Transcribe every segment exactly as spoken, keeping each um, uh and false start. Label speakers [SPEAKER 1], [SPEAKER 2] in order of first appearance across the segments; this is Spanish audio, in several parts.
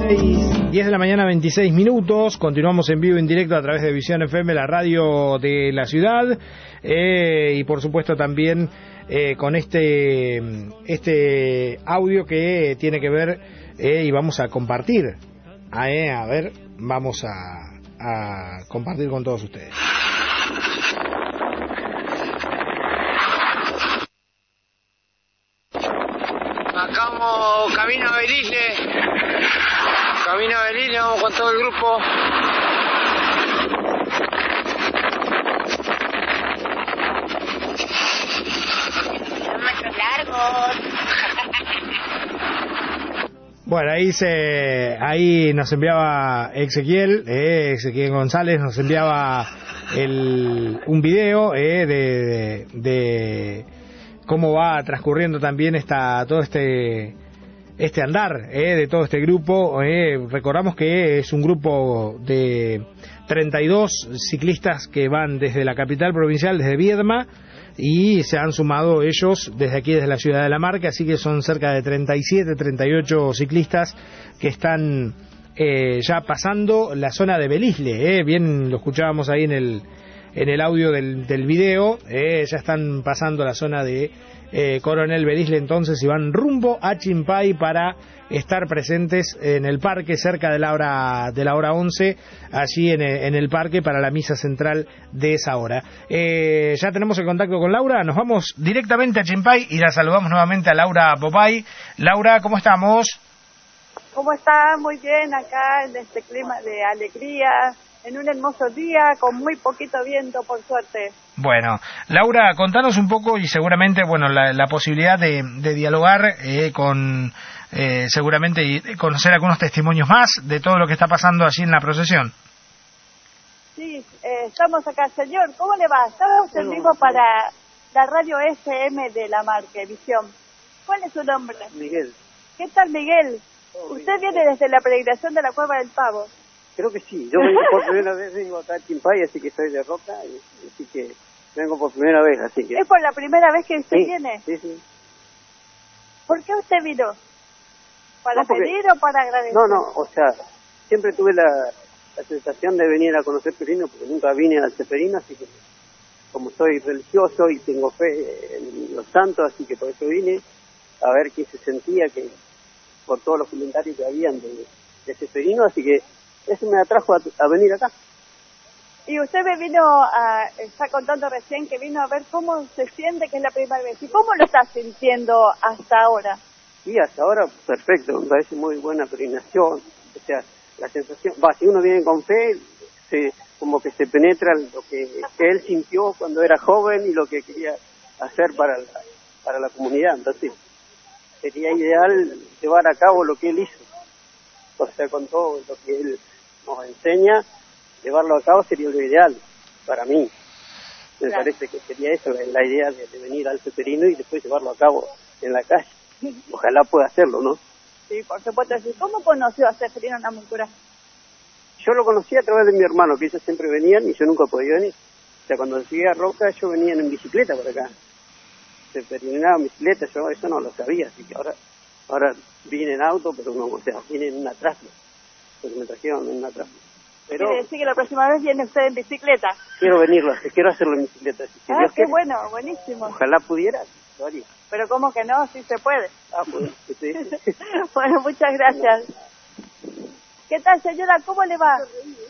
[SPEAKER 1] diez de la mañana, veintiséis minutos. Continuamos en vivo, en directo a través de Visión F M, la radio de la ciudad. Eh, y por supuesto también eh, con este, este audio que tiene que ver eh, y vamos a compartir. Ah, eh, a ver, vamos a, a compartir con todos ustedes.
[SPEAKER 2] Acá vamos camino a Belisle. Camino a Belisle, vamos con todo el grupo.
[SPEAKER 3] Kilómetros largos.
[SPEAKER 1] Bueno, ahí se, ahí nos enviaba Ezequiel, eh, Ezequiel González nos enviaba el, un video eh, de, de, de cómo va transcurriendo también esta, todo este este andar eh, de todo este grupo. Eh, recordamos que es un grupo de treinta y dos ciclistas que van desde la capital provincial, desde Viedma, y se han sumado ellos desde aquí, desde la ciudad de La Marca, así que son cerca de treinta y siete, treinta y ocho ciclistas que están eh, ya pasando la zona de Belisle. Eh, bien lo escuchábamos ahí en el en el audio del, del video, eh, ya están pasando la zona de eh, Coronel Belisle entonces y van rumbo a Chimpay para estar presentes en el parque cerca de la hora de la hora once, allí en el, en el parque para la misa central de esa hora. Eh, ya tenemos el contacto con Laura, nos vamos directamente a Chimpay y la saludamos nuevamente a Laura Popay. Laura, ¿cómo estamos?
[SPEAKER 4] ¿Cómo está? Muy bien acá en este clima de alegría, en un hermoso día con muy poquito viento, por suerte.
[SPEAKER 1] Bueno, Laura, contanos un poco y seguramente, bueno, la, la posibilidad de, de dialogar eh, con, eh, seguramente, y conocer algunos testimonios más de todo lo que está pasando allí en la procesión.
[SPEAKER 4] Sí, eh, estamos acá, señor. ¿Cómo le va? Estamos en vivo para la radio F M de La Marca, Visión. ¿Cuál es su nombre?
[SPEAKER 5] Miguel.
[SPEAKER 4] ¿Qué tal, Miguel? Usted viene desde la peregrinación de la Cueva del Pavo.
[SPEAKER 5] Creo que sí. Yo vengo por primera vez, vengo acá a Chimpay, así que soy de Roca, y, así que vengo por primera vez, así que...
[SPEAKER 4] ¿Es por la primera vez que usted
[SPEAKER 5] sí,
[SPEAKER 4] viene?
[SPEAKER 5] Sí, sí.
[SPEAKER 4] ¿Por qué usted vino? ¿Para
[SPEAKER 5] no, porque...
[SPEAKER 4] pedir o para agradecer?
[SPEAKER 5] No, no, o sea, siempre tuve la, la sensación de venir a conocer Perino, porque nunca vine al Ceferino, así que como soy religioso y tengo fe en los santos, así que por eso vine a ver qué se sentía, que por todos los comentarios que habían de, de Ceferino, así que eso me atrajo a, a venir acá.
[SPEAKER 4] Y usted me vino a, está contando recién que vino a ver cómo se siente que es la primera vez. ¿Y cómo lo está sintiendo hasta ahora?
[SPEAKER 5] Sí, hasta ahora perfecto, me parece muy buena peregrinación. O sea, la sensación, va, si uno viene con fe, se, como que se penetra lo que, que él sintió cuando era joven y lo que quería hacer para la, para la comunidad. Entonces, sería ideal llevar a cabo lo que él hizo. O sea, con todo lo que él nos enseña, llevarlo a cabo sería lo ideal para mí. Me claro. parece que sería eso, la, la idea de, de venir al Ceferino y después llevarlo a cabo en la calle. Ojalá pueda hacerlo, ¿no?
[SPEAKER 4] Sí, por supuesto. ¿Cómo conoció a Ceferino Namuncurá?
[SPEAKER 5] Yo lo conocí a través de mi hermano, que ellos siempre venían y yo nunca podía venir. O sea, cuando llegué a Roca, ellos venían en bicicleta por acá. Se peregrinaban en bicicleta, yo eso no lo sabía, así que ahora ahora vine en auto, pero no, o sea, vine en una trasla, porque me trajeron en una trasla. Pero
[SPEAKER 4] quiere decir que la próxima vez viene usted en bicicleta.
[SPEAKER 5] Quiero venirlo, quiero hacerlo en bicicleta. Si
[SPEAKER 4] ah,
[SPEAKER 5] Dios
[SPEAKER 4] qué
[SPEAKER 5] quiere.
[SPEAKER 4] Bueno, buenísimo.
[SPEAKER 5] Ojalá pudiera, lo haría.
[SPEAKER 4] Pero ¿cómo que no? Sí se puede.
[SPEAKER 5] Ah, pues, sí.
[SPEAKER 4] Bueno, muchas gracias. No. ¿Qué tal, señora? ¿Cómo le va?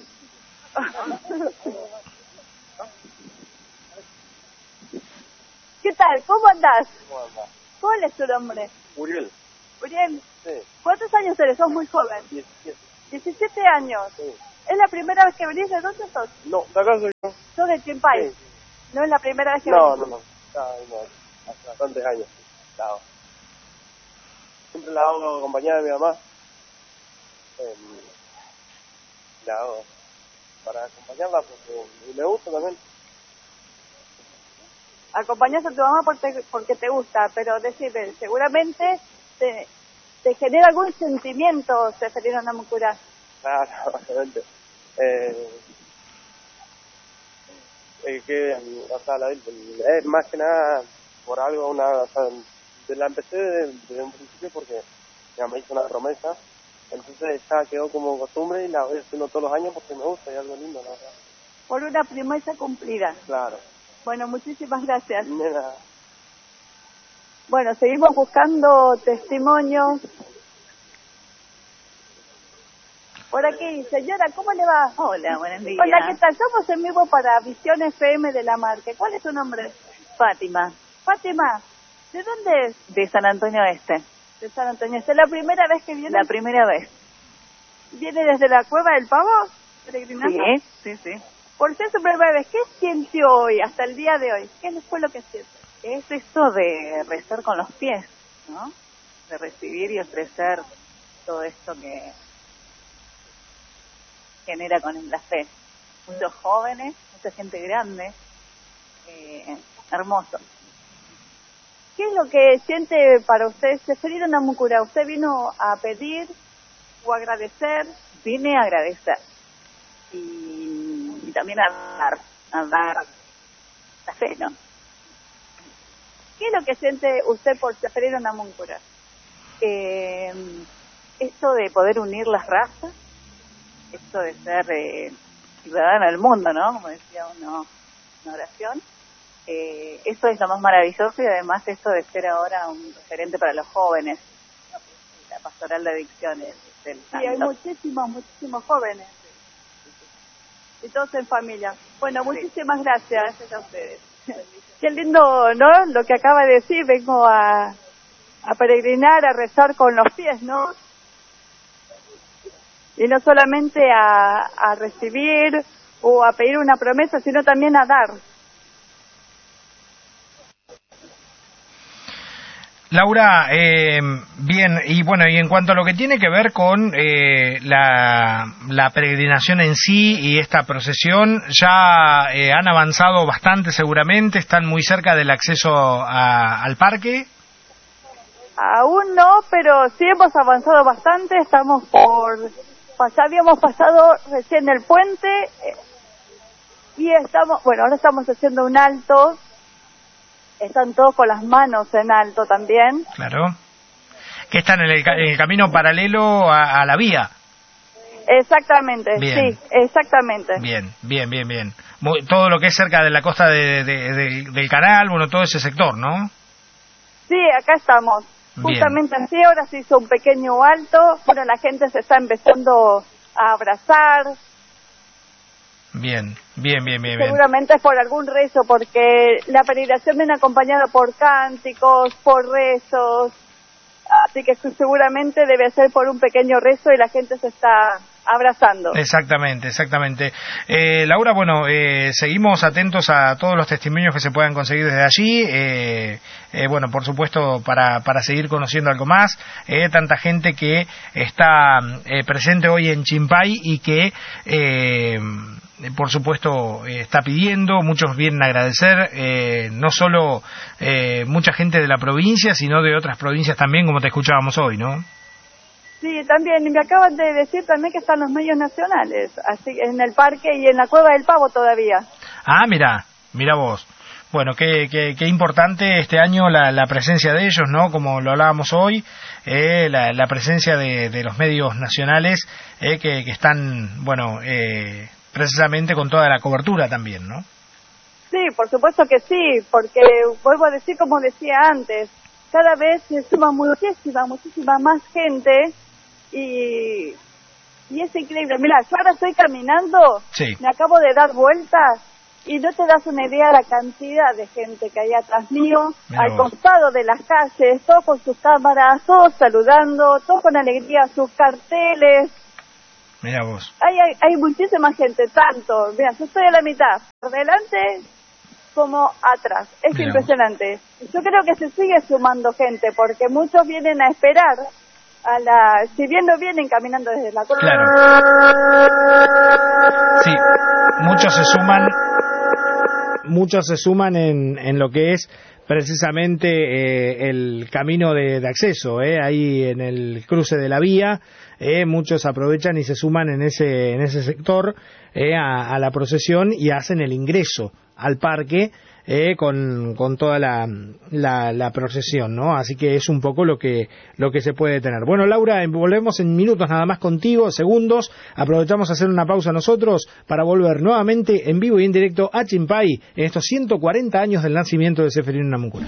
[SPEAKER 4] ¿Qué tal? ¿Cómo andás?
[SPEAKER 6] ¿Cómo andás?
[SPEAKER 4] ¿Cuál es tu nombre?
[SPEAKER 6] Uriel.
[SPEAKER 4] Uriel.
[SPEAKER 6] Sí.
[SPEAKER 4] ¿Cuántos años eres? Sos muy joven.
[SPEAKER 6] diecisiete.
[SPEAKER 4] diecisiete años.
[SPEAKER 6] Sí.
[SPEAKER 4] ¿Es la primera vez que venís? ¿De dónde sos?
[SPEAKER 6] No, de acá soy yo.
[SPEAKER 4] ¿Sos de Chimpay?
[SPEAKER 6] Sí.
[SPEAKER 4] ¿No es la primera vez que
[SPEAKER 6] no,
[SPEAKER 4] venís?
[SPEAKER 6] No, no, no. Hace bastantes años. Claro. Siempre la hago acompañada de mi mamá. Eh, la hago para acompañarla porque me gusta también.
[SPEAKER 4] Acompañás a tu mamá porque, porque te gusta, pero decirle, seguramente te, te genera algún sentimiento Ceferino Namuncurá.
[SPEAKER 6] Claro, obviamente. Eh, eh, que, o sea, la, es más que nada por algo, una, o sea, la empecé desde, desde un principio porque mi mamá hizo una promesa Entonces ya quedó como costumbre y la voy haciendo todos los años porque me gusta y es algo lindo, la verdad.
[SPEAKER 4] Por una promesa cumplida.
[SPEAKER 6] Claro.
[SPEAKER 4] Bueno, muchísimas gracias.
[SPEAKER 6] De nada.
[SPEAKER 4] Bueno, seguimos buscando testimonios. Por aquí, señora, ¿cómo le va?
[SPEAKER 7] Hola, buenos días.
[SPEAKER 4] Hola, ¿qué tal? Somos en vivo para Visión F M de la Marque. ¿Cuál es su nombre?
[SPEAKER 7] Fátima,
[SPEAKER 4] Fátima, ¿de dónde es?
[SPEAKER 7] de San Antonio Este.
[SPEAKER 4] De San Antonio. ¿Es la primera vez que viene?
[SPEAKER 7] La primera vez.
[SPEAKER 4] ¿Viene desde la Cueva del Pavo? ¿Peregrinando?
[SPEAKER 7] Sí, sí, sí.
[SPEAKER 4] Por ser su primera vez, ¿qué sintió hoy, hasta el día de hoy? ¿Qué fue lo que siente?
[SPEAKER 7] Es esto de rezar con los pies, ¿no? De recibir y ofrecer todo esto que genera con la fe. Muchos jóvenes, mucha gente grande, eh, hermoso.
[SPEAKER 4] ¿Qué es lo que siente para usted? Seferino Namuncurá, ¿usted vino a pedir o agradecer?
[SPEAKER 7] Vine a agradecer y, y también a dar, a dar la fe, ¿no?
[SPEAKER 4] ¿Qué es lo que siente usted por Seferino Namuncurá?
[SPEAKER 7] Eh, esto de poder unir las razas, esto de ser eh, ciudadano del mundo, ¿no? Como decía uno, una oración. Eh, eso es lo más maravilloso y además esto de ser ahora un referente para los jóvenes, ¿no? La pastoral de adicciones del
[SPEAKER 4] Sí, hay
[SPEAKER 7] santo.
[SPEAKER 4] muchísimos, muchísimos jóvenes. Y todos en familia. Bueno, muchísimas gracias.
[SPEAKER 7] Gracias a ustedes.
[SPEAKER 4] Qué lindo, ¿no? Lo que acaba de decir, vengo a, a peregrinar, a rezar con los pies, ¿no? Y no solamente a, a recibir o a pedir una promesa, sino también a dar.
[SPEAKER 1] Laura, eh, bien, y bueno, y en cuanto a lo que tiene que ver con eh, la, la peregrinación en sí y esta procesión, ya eh, han avanzado bastante seguramente, están muy cerca del acceso a, al parque.
[SPEAKER 4] Aún no, pero sí hemos avanzado bastante, estamos por... Ya habíamos pasado recién el puente eh, y estamos, bueno, ahora estamos haciendo un alto. Están todos con las manos en alto también.
[SPEAKER 1] Claro. Que están en el, en el camino paralelo a, a la vía.
[SPEAKER 4] Exactamente,
[SPEAKER 1] Bien.
[SPEAKER 4] sí, exactamente.
[SPEAKER 1] Bien, bien, bien, bien. Muy, todo lo que es cerca de la costa de, de, de, del canal, bueno, todo ese sector, ¿no?
[SPEAKER 4] Sí, acá estamos.
[SPEAKER 1] Bien.
[SPEAKER 4] Justamente así, ahora se hizo un pequeño alto. Bueno, la gente se está empezando a abrazar.
[SPEAKER 1] Bien, bien, bien, bien, bien.
[SPEAKER 4] Seguramente es por algún rezo, porque la peregrinación viene acompañada por cánticos, por rezos, así que seguramente debe ser por un pequeño rezo y la gente se está abrazando.
[SPEAKER 1] Exactamente, exactamente. Eh, Laura, bueno, eh, seguimos atentos a todos los testimonios que se puedan conseguir desde allí. Eh, eh, bueno, por supuesto, para, para seguir conociendo algo más. Eh, tanta gente que está eh, presente hoy en Chimpay y que, eh, por supuesto, eh, está pidiendo. Muchos vienen a agradecer, eh, no solo eh, mucha gente de la provincia, sino de otras provincias también, como te escuchábamos hoy, ¿no?
[SPEAKER 4] Sí, también, y me acaban de decir también que están los medios nacionales, así en el parque y en la Cueva del Pavo todavía.
[SPEAKER 1] Ah, mira, mira vos. Bueno, qué, qué, qué importante este año la, la presencia de ellos, ¿no? Como lo hablábamos hoy, eh, la, la presencia de, de los medios nacionales eh, que, que están, bueno, eh, precisamente con toda la cobertura también, ¿no?
[SPEAKER 4] Sí, por supuesto que sí, porque vuelvo a decir como decía antes, cada vez se suma muchísima, muchísima más gente. Y, y es increíble. Mira, yo ahora estoy caminando,
[SPEAKER 1] sí.
[SPEAKER 4] Me acabo de dar vueltas y no te das una idea de la cantidad de gente que hay atrás mío,
[SPEAKER 1] Mirá
[SPEAKER 4] al
[SPEAKER 1] vos.
[SPEAKER 4] costado de las calles, todos con sus cámaras, todos saludando, todos con alegría, sus carteles.
[SPEAKER 1] Mira vos.
[SPEAKER 4] Hay, hay, hay muchísima gente, tanto. Mira, yo estoy a la mitad, por delante como atrás. Es
[SPEAKER 1] Mirá
[SPEAKER 4] impresionante. Yo creo que se sigue sumando gente porque muchos vienen a esperar. A la, si bien no vienen caminando desde la costa.
[SPEAKER 1] Claro. Sí, muchos se suman, muchos se suman en, en lo que es precisamente eh, el camino de, de acceso, eh, ahí en el cruce de la vía, eh, muchos aprovechan y se suman en ese en ese sector eh, a, a la procesión y hacen el ingreso al parque eh, con, con toda la, la, la procesión, ¿no? Así que es un poco lo que, lo que se puede tener. Bueno, Laura, volvemos en minutos nada más contigo, segundos. Aprovechamos a hacer una pausa nosotros para volver nuevamente en vivo y en directo a Chimpay en estos ciento cuarenta años del nacimiento de Seferino Namuncurá.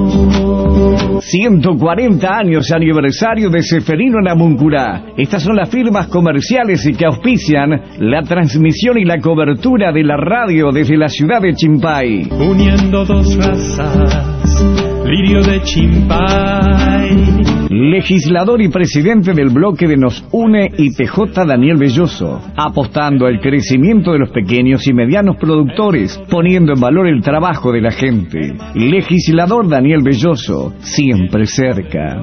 [SPEAKER 8] ciento cuarenta años aniversario de Seferino Namuncurá. Estas son las firmas comerciales y que auspician la transmisión y la cobertura de la radio desde la ciudad de Chimpay.
[SPEAKER 9] Uniendo dos razas, Lirio de Chimpay.
[SPEAKER 8] Legislador y presidente del bloque de Nos Une I P J Daniel Belloso, apostando al crecimiento de los pequeños y medianos productores, poniendo en valor el trabajo de la gente. Legislador Daniel Belloso, siempre cerca.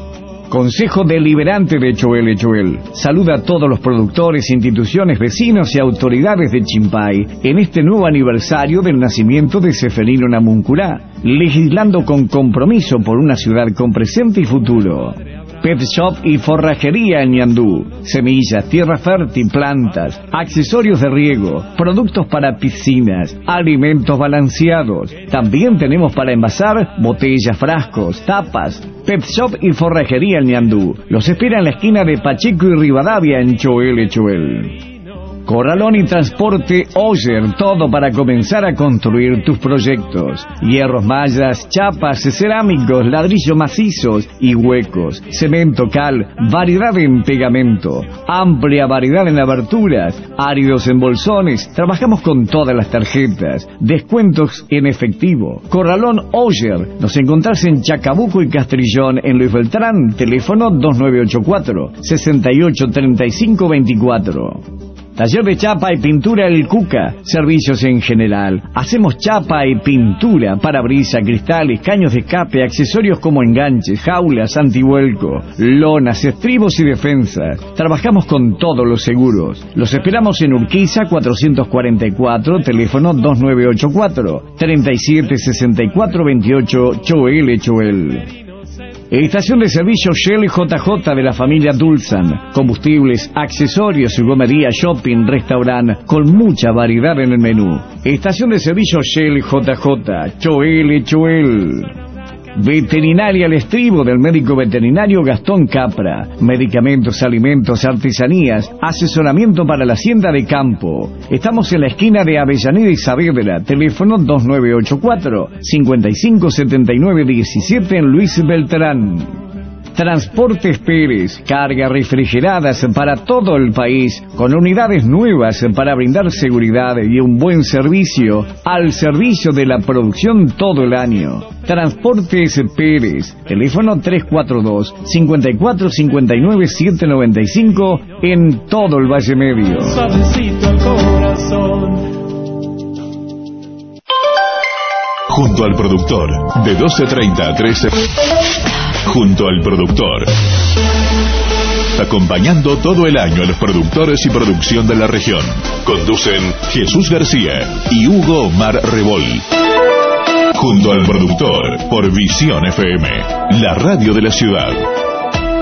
[SPEAKER 8] Consejo Deliberante de Choel Echoel saluda a todos los productores, instituciones, vecinos y autoridades de Chimpay en este nuevo aniversario del nacimiento de Seferino Namuncurá, legislando con compromiso por una ciudad con presente y futuro. Pet Shop y Forrajería en Ñandú, semillas, tierra fértil, plantas, accesorios de riego, productos para piscinas, alimentos balanceados. También tenemos para envasar botellas, frascos, tapas. Pet Shop y Forrajería en Ñandú los espera en la esquina de Pacheco y Rivadavia en Choel Echoel. Corralón y Transporte Oyer, todo para comenzar a construir tus proyectos. Hierros, mallas, chapas, cerámicos, ladrillos macizos y huecos, cemento, cal, variedad en pegamento, amplia variedad en aberturas, áridos en bolsones. Trabajamos con todas las tarjetas, descuentos en efectivo. Corralón Oyer, nos encontrás en Chacabuco y Castrillón en Luis Beltrán, teléfono dos nueve ocho cuatro, seis ocho tres cinco dos cuatro. Taller de chapa y pintura El Cuca, servicios en general. Hacemos chapa y pintura, parabrisas, cristales, caños de escape, accesorios como enganches, jaulas, antivuelco, lonas, estribos y defensas. Trabajamos con todos los seguros. Los esperamos en Urquiza cuatrocientos cuarenta y cuatro, teléfono dos nueve ocho cuatro, treinta y siete sesenta y cuatro veintiocho, Choel Choel. Estación de servicio Shell J J de la familia Dulsan. Combustibles, accesorios, gomería, shopping, restaurante, con mucha variedad en el menú. Estación de servicio Shell J J, Choel Choel. Veterinaria al Estribo del médico veterinario Gastón Capra. Medicamentos, alimentos, artesanías, asesoramiento para la hacienda de campo. Estamos en la esquina de Avellaneda y Saavedra. Teléfono dos nueve ocho cuatro, cinco cinco siete nueve uno siete en Luis Beltrán. Transportes Pérez, cargas refrigeradas para todo el país, con unidades nuevas para brindar seguridad y un buen servicio, al servicio de la producción todo el año. Transportes Pérez, teléfono tres cuatro dos, cinco cuatro cinco nueve siete nueve cinco en todo el Valle Medio.
[SPEAKER 9] Suavecito al corazón.
[SPEAKER 10] Junto al productor, de doce treinta a trece. Junto al productor. Acompañando todo el año a los productores y producción de la región. Conducen Jesús García y Hugo Omar Rebol. Junto al productor, por Visión F M, la radio de la ciudad.